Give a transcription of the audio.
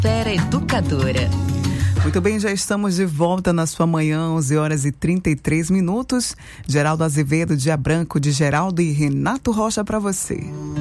Esfera Educadora. Muito bem, já estamos de volta na sua manhã, 11h33. Geraldo Azevedo, Dia Branco de Geraldo e Renato Rocha para você.